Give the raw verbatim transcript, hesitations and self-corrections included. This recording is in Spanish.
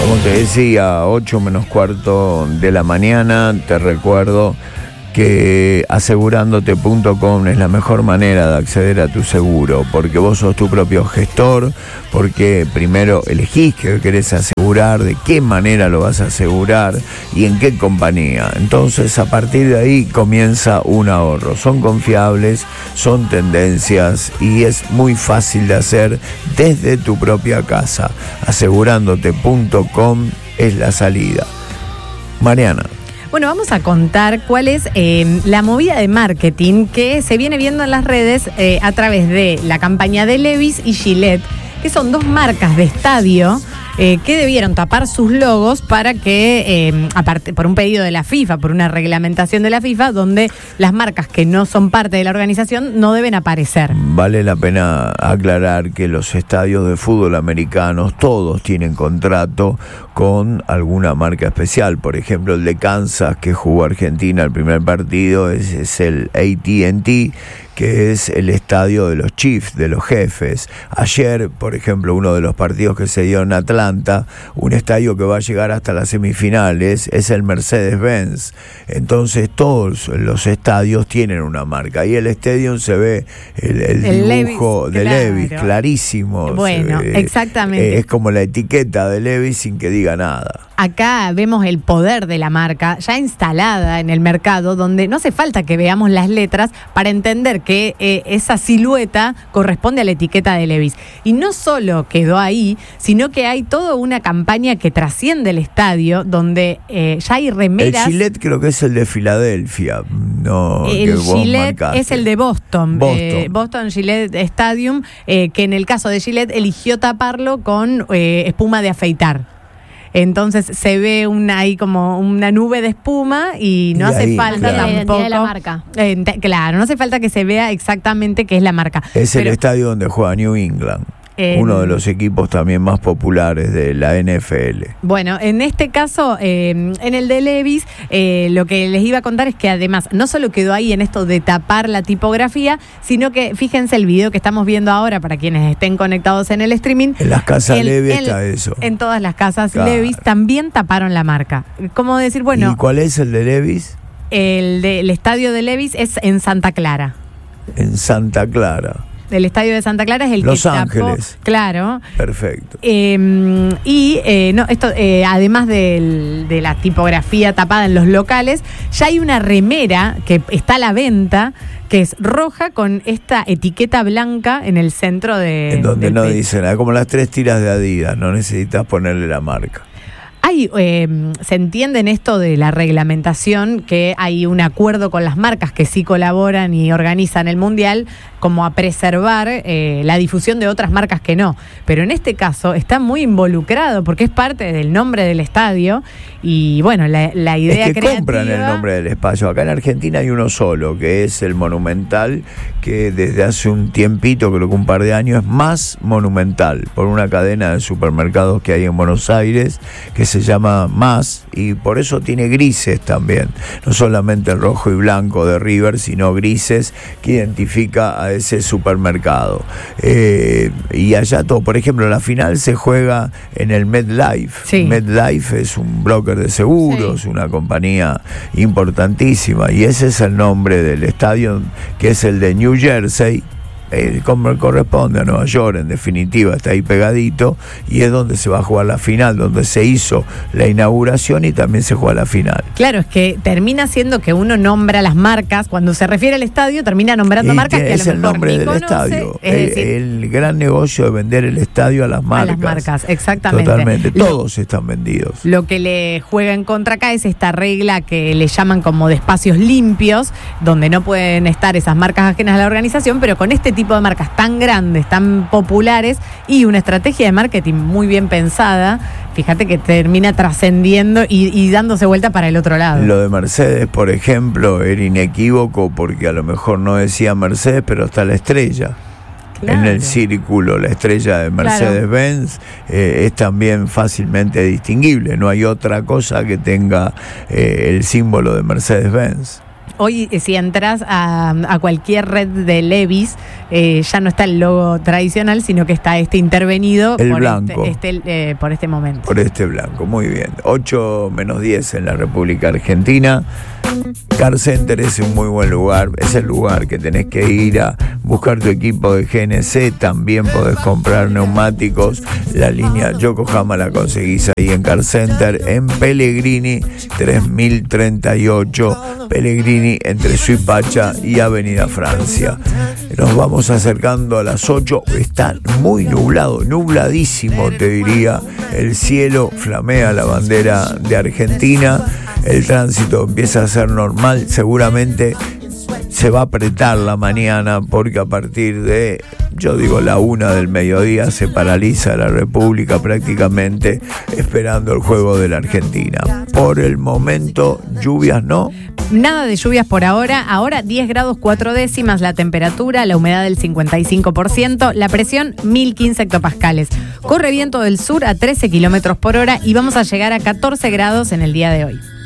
Como te decía, ocho menos cuarto de la mañana, te recuerdo que asegurándote punto com es la mejor manera de acceder a tu seguro, porque vos sos tu propio gestor, porque primero elegís qué querés asegurar, de qué manera lo vas a asegurar y en qué compañía. Entonces, a partir de ahí comienza un ahorro. Son confiables, son tendencias y es muy fácil de hacer desde tu propia casa. asegurándote punto com es la salida. Mariana. Bueno, vamos a contar cuál es eh, la movida de marketing que se viene viendo en las redes eh, a través de la campaña de Levi's y Gillette, que son dos marcas de estadio eh, que debieron tapar sus logos para que, eh, aparte por un pedido de la FIFA, por una reglamentación de la FIFA, donde las marcas que no son parte de la organización no deben aparecer. Vale la pena aclarar que los estadios de fútbol americanos todos tienen contrato con alguna marca especial. Por ejemplo, el de Kansas, que jugó Argentina el primer partido, es, es el A T and T, que es el estadio de los Chiefs, de los jefes. Ayer, por ejemplo, uno de los partidos que se dio en Atlanta, un estadio que va a llegar hasta las semifinales, es el Mercedes-Benz. Entonces, todos los estadios tienen una marca. Y el estadio se ve el, el, el dibujo Levi's, de claro. Levi's, clarísimo. Bueno, ve, exactamente. Es como la etiqueta de Levi's sin que diga nada. Acá vemos el poder de la marca ya instalada en el mercado, donde no hace falta que veamos las letras para entender que eh, esa silueta corresponde a la etiqueta de Levi's. Y no solo quedó ahí, sino que hay toda una campaña que trasciende el estadio, donde eh, ya hay remeras. El Gillette creo que es el de Filadelfia, no el que vos Gillette marcaste. Es el de Boston, Boston, eh, Boston Gillette Stadium, eh, que en el caso de Gillette eligió taparlo con eh, espuma de afeitar. Entonces se ve una ahí como una nube de espuma y no y hace ahí, falta claro. tampoco de la marca. Eh, te, claro, no hace falta que se vea exactamente qué es la marca. Es Pero, el estadio donde juega New England. Eh, uno de los equipos también más populares de la N F L. Bueno, en este caso, eh, en el de Levi's, eh, lo que les iba a contar es que además no solo quedó ahí en esto de tapar la tipografía, sino que fíjense el video que estamos viendo ahora para quienes estén conectados en el streaming. En las casas el, Levi's el, está eso. En todas las casas claro. Levi's también taparon la marca. ¿Cómo decir? Bueno. ¿Y cuál es el de Levi's? El, de, el estadio de Levi's es en Santa Clara. En Santa Clara. El estadio de Santa Clara es el Los que Ángeles. tapó, claro. Perfecto. Eh, y eh, no, esto, eh, además del, de la tipografía tapada en los locales, ya hay una remera que está a la venta, que es roja con esta etiqueta blanca en el centro de. En donde del no pecho. dice nada, como las tres tiras de Adidas, no necesitas ponerle la marca. Hay, eh, se entiende en esto de la reglamentación que hay un acuerdo con las marcas que sí colaboran y organizan el Mundial como a preservar eh, la difusión de otras marcas que no. Pero en este caso está muy involucrado porque es parte del nombre del estadio y bueno, la, la idea es que creativa... compran el nombre del espacio. Acá en Argentina hay uno solo, que es el Monumental, que desde hace un tiempito, creo que un par de años, es Más Monumental, por una cadena de supermercados que hay en Buenos Aires, que se llama Más, y por eso tiene grises también, no solamente el rojo y blanco de River, sino grises que identifica a ese supermercado. Eh, y allá todo, por ejemplo, la final se juega en el MetLife. Sí. MetLife es un broker de seguros, sí. Una compañía importantísima, y ese es el nombre del estadio, que es el de New Jersey. Eh, como corresponde a Nueva York, en definitiva está ahí pegadito, y es donde se va a jugar la final, donde se hizo la inauguración y también se juega la final. Claro, es que termina siendo que uno nombra las marcas, cuando se refiere al estadio termina nombrando y marcas que, que a lo es el mejor nombre ni del conoce, estadio, es el, decir, el gran negocio de vender el estadio a las marcas. A las marcas, exactamente. Totalmente, lo, todos están vendidos. Lo que le juega en contra acá es esta regla que le llaman como de espacios limpios, donde no pueden estar esas marcas ajenas a la organización, pero con este tipo de marcas tan grandes, tan populares y una estrategia de marketing muy bien pensada, fíjate que termina trascendiendo y, y dándose vuelta para el otro lado. Lo de Mercedes, por ejemplo, era inequívoco porque a lo mejor no decía Mercedes, pero está la estrella. Claro. En el círculo, la estrella de Mercedes-Benz, claro. eh, es también fácilmente distinguible. No hay otra cosa que tenga eh, el símbolo de Mercedes-Benz. hoy si entras a, a cualquier red de Levi's, eh, ya no está el logo tradicional, sino que está este intervenido el por, blanco. Este, este, eh, por este momento. Por este blanco, muy bien. ocho menos diez en la República Argentina. Car Center es un muy buen lugar, es el lugar que tenés que ir a buscar tu equipo de G N C, también podés comprar neumáticos, la línea Yokohama la conseguís ahí en Car Center, en Pellegrini tres mil treinta y ocho, Pellegrini entre Suipacha y Avenida Francia. Nos vamos acercando a las ocho, está muy nublado, nubladísimo te diría, el cielo flamea la bandera de Argentina, el tránsito empieza a ser normal, seguramente se va a apretar la mañana porque a partir de, yo digo, la una del mediodía se paraliza la República prácticamente esperando el juego de la Argentina. Por el momento, lluvias no. Nada de lluvias por ahora. Ahora diez grados cuatro décimas la temperatura, la humedad del cincuenta y cinco por ciento, la presión mil quince hectopascales. Corre viento del sur a trece kilómetros por hora y vamos a llegar a catorce grados en el día de hoy.